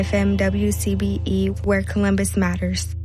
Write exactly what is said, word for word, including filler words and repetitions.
F M W C B E, where Columbus matters.